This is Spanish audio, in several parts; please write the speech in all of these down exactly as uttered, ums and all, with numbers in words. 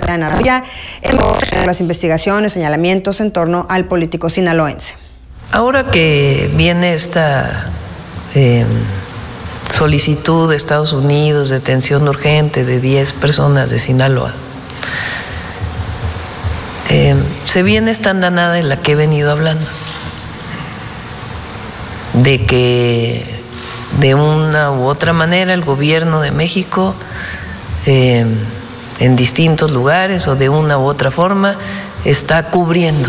en las investigaciones, señalamientos en torno al político sinaloense. Ahora que viene esta eh, solicitud de Estados Unidos de detención urgente de diez personas de Sinaloa, eh, se viene esta andanada en la que he venido hablando, de que de una u otra manera el gobierno de México eh, en distintos lugares o de una u otra forma está cubriendo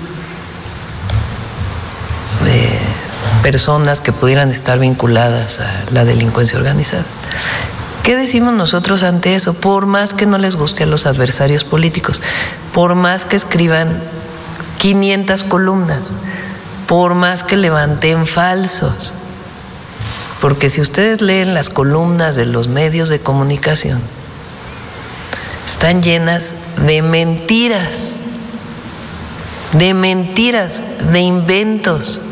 eh, personas que pudieran estar vinculadas a la delincuencia organizada. ¿Qué decimos nosotros ante eso? Por más que no les guste a los adversarios políticos, por más que escriban quinientas columnas, por más que levanten falsos, porque si ustedes leen las columnas de los medios de comunicación, están llenas de mentiras, de mentiras, de inventos.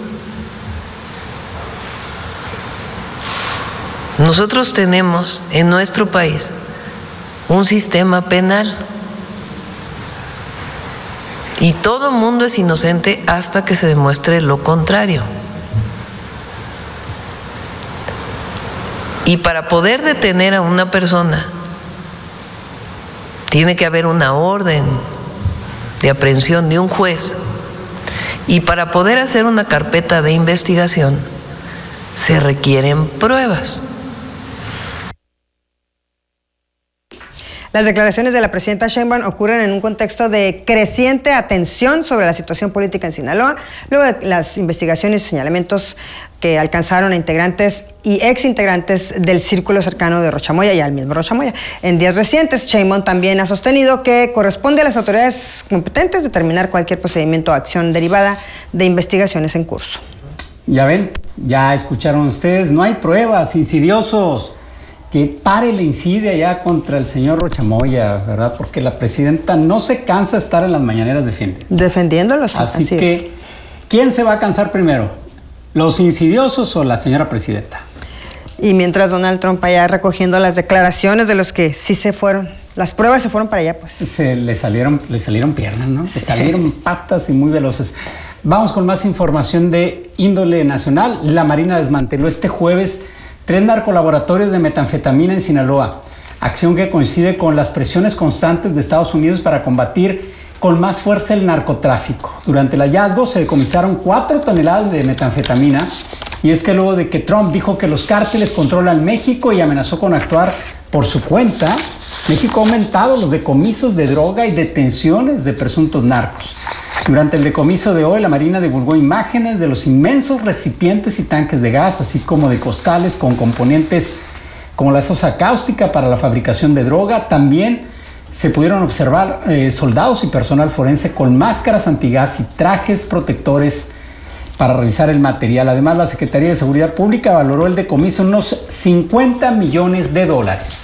Nosotros tenemos en nuestro país un sistema penal y todo mundo es inocente hasta que se demuestre lo contrario. Y para poder detener a una persona tiene que haber una orden de aprehensión de un juez, y para poder hacer una carpeta de investigación se requieren pruebas. Las declaraciones de la presidenta Sheinbaum ocurren en un contexto de creciente atención sobre la situación política en Sinaloa, luego de las investigaciones y señalamientos que alcanzaron a integrantes y exintegrantes del círculo cercano de Rocha Moya y al mismo Rocha Moya. En días recientes, Sheinbaum también ha sostenido que corresponde a las autoridades competentes determinar cualquier procedimiento o acción derivada de investigaciones en curso. Ya ven, ya escucharon ustedes, no hay pruebas, insidiosos. Que pare la insidia ya contra el señor Rocha Moya, ¿verdad? Porque la presidenta no se cansa de estar en las mañaneras defiende. Defendiéndolos. Así, así que, es. ¿Quién se va a cansar primero? ¿Los insidiosos o la señora presidenta? Y mientras Donald Trump allá recogiendo las declaraciones de los que sí se fueron, las pruebas se fueron para allá, pues. Se le salieron, le salieron piernas, ¿no? Sí. Le salieron patas y muy veloces. Vamos con más información de índole nacional. La Marina desmanteló este jueves tres narcolaboratorios de metanfetamina en Sinaloa, acción que coincide con las presiones constantes de Estados Unidos para combatir con más fuerza el narcotráfico. Durante el hallazgo se decomisaron cuatro toneladas de metanfetamina, y es que luego de que Trump dijo que los cárteles controlan México y amenazó con actuar por su cuenta, México ha aumentado los decomisos de droga y detenciones de presuntos narcos. Durante el decomiso de hoy, la Marina divulgó imágenes de los inmensos recipientes y tanques de gas, así como de costales con componentes como la sosa cáustica para la fabricación de droga. También se pudieron observar eh, soldados y personal forense con máscaras antigas y trajes protectores para realizar el material. Además, la Secretaría de Seguridad Pública valoró el decomiso en unos cincuenta millones de dólares.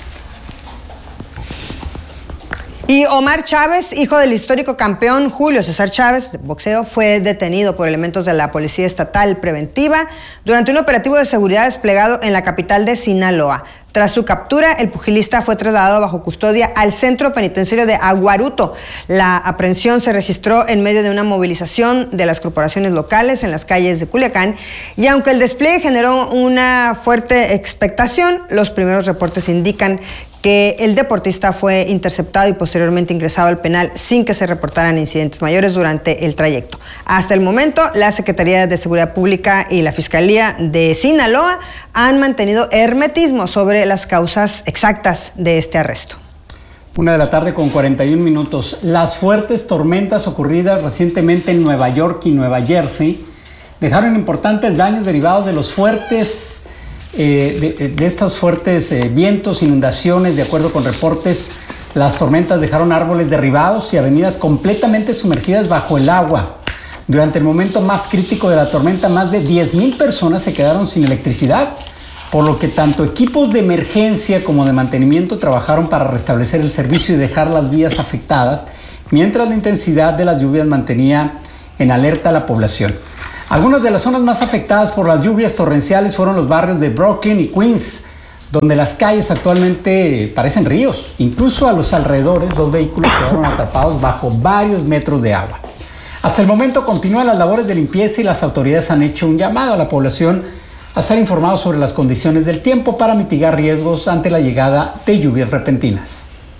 Y Omar Chávez, hijo del histórico campeón Julio César Chávez de boxeo, fue detenido por elementos de la Policía Estatal Preventiva durante un operativo de seguridad desplegado en la capital de Sinaloa. Tras su captura, el pugilista fue trasladado bajo custodia al centro penitenciario de Aguaruto. La aprehensión se registró en medio de una movilización de las corporaciones locales en las calles de Culiacán, y aunque el despliegue generó una fuerte expectación, los primeros reportes indican que el deportista fue interceptado y posteriormente ingresado al penal sin que se reportaran incidentes mayores durante el trayecto. Hasta el momento, la Secretaría de Seguridad Pública y la Fiscalía de Sinaloa han mantenido hermetismo sobre las causas exactas de este arresto. Una de la tarde con cuarenta y un minutos. Las fuertes tormentas ocurridas recientemente en Nueva York y Nueva Jersey dejaron importantes daños derivados de los fuertes Eh, de, de estos fuertes eh, vientos, inundaciones. De acuerdo con reportes, las tormentas dejaron árboles derribados y avenidas completamente sumergidas bajo el agua. Durante el momento más crítico de la tormenta, más de diez mil personas se quedaron sin electricidad, por lo que tanto equipos de emergencia como de mantenimiento trabajaron para restablecer el servicio y dejar las vías afectadas, mientras la intensidad de las lluvias mantenía en alerta a la población. Algunas de las zonas más afectadas por las lluvias torrenciales fueron los barrios de Brooklyn y Queens, donde las calles actualmente parecen ríos. Incluso a los alrededores, dos vehículos quedaron atrapados bajo varios metros de agua. Hasta el momento continúan las labores de limpieza y las autoridades han hecho un llamado a la población a estar informados sobre las condiciones del tiempo para mitigar riesgos ante la llegada de lluvias repentinas.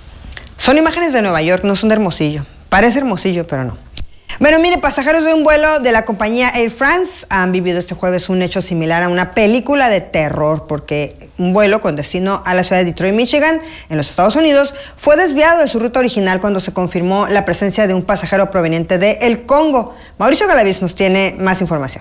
Son imágenes de Nueva York, no son de Hermosillo. Parece Hermosillo, pero no. Bueno, mire, pasajeros de un vuelo de la compañía Air France han vivido este jueves un hecho similar a una película de terror, porque un vuelo con destino a la ciudad de Detroit, Michigan, en los Estados Unidos, fue desviado de su ruta original cuando se confirmó la presencia de un pasajero proveniente de El Congo. Mauricio Galaviz nos tiene más información.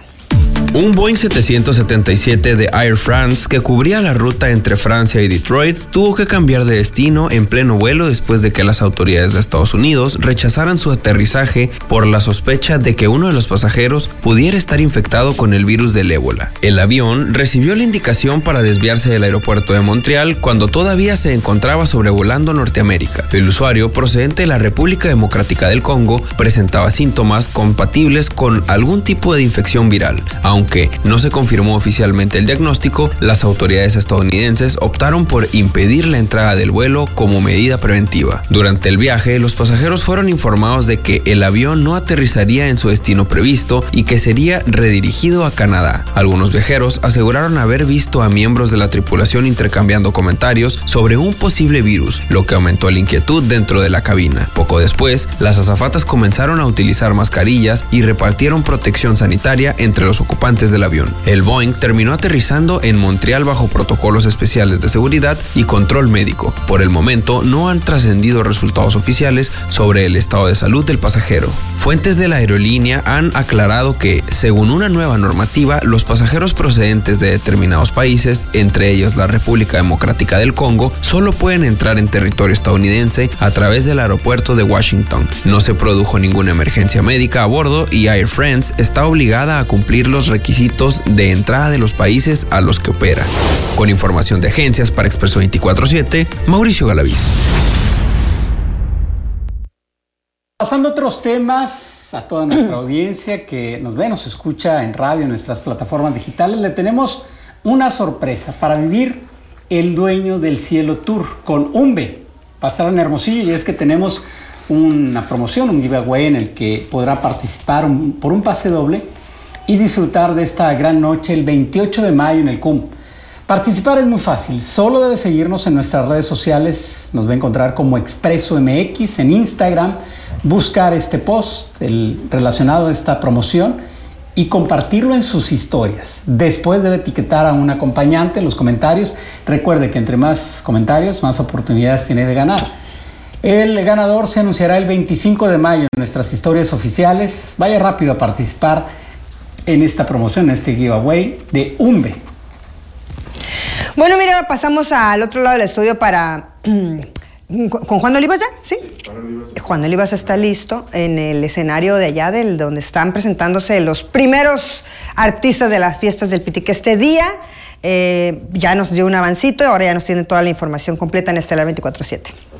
Un Boeing setecientos setenta y siete de Air France que cubría la ruta entre Francia y Detroit tuvo que cambiar de destino en pleno vuelo después de que las autoridades de Estados Unidos rechazaran su aterrizaje por la sospecha de que uno de los pasajeros pudiera estar infectado con el virus del ébola. El avión recibió la indicación para desviarse del aeropuerto de Montreal cuando todavía se encontraba sobrevolando Norteamérica. El usuario, procedente de la República Democrática del Congo, presentaba síntomas compatibles con algún tipo de infección viral. Aunque Aunque no se confirmó oficialmente el diagnóstico, las autoridades estadounidenses optaron por impedir la entrada del vuelo como medida preventiva. Durante el viaje, los pasajeros fueron informados de que el avión no aterrizaría en su destino previsto y que sería redirigido a Canadá. Algunos viajeros aseguraron haber visto a miembros de la tripulación intercambiando comentarios sobre un posible virus, lo que aumentó la inquietud dentro de la cabina. Poco después, las azafatas comenzaron a utilizar mascarillas y repartieron protección sanitaria entre los ocupantes del avión. El Boeing terminó aterrizando en Montreal bajo protocolos especiales de seguridad y control médico. Por el momento no han trascendido resultados oficiales sobre el estado de salud del pasajero. Fuentes de la aerolínea han aclarado que, según una nueva normativa, los pasajeros procedentes de determinados países, entre ellos la República Democrática del Congo, solo pueden entrar en territorio estadounidense a través del aeropuerto de Washington. No se produjo ninguna emergencia médica a bordo y Air France está obligada a cumplir los requisitos requisitos de entrada de los países a los que opera. Con información de agencias para Expreso veinticuatro siete, Mauricio Galaviz. Pasando a otros temas, a toda nuestra audiencia que nos ve, nos escucha en radio, en nuestras plataformas digitales, le tenemos una sorpresa para vivir el Dueño del Cielo Tour con UMBE. Va a estar en Hermosillo y es que tenemos una promoción, un giveaway en el que podrá participar un, por un pase doble y disfrutar de esta gran noche el veintiocho de mayo en el C U M. Participar es muy fácil, solo debe seguirnos en nuestras redes sociales, nos va a encontrar como Expreso M X en Instagram, buscar este post el, relacionado a esta promoción y compartirlo en sus historias. Después debe etiquetar a un acompañante en los comentarios. Recuerde que entre más comentarios, más oportunidades tiene de ganar. El ganador se anunciará el veinticinco de mayo en nuestras historias oficiales. Vaya rápido a participar en esta promoción, en este giveaway de UMBE. Bueno, mira, pasamos al otro lado del estudio para... ¿Con Juan Olivas ya? ¿Sí? Juan Olivas está listo en el escenario de allá, del, donde están presentándose los primeros artistas de las fiestas del Pitique este día. Eh, ya nos dio un avancito, ahora ya nos tiene toda la información completa en Estelar veinticuatro siete.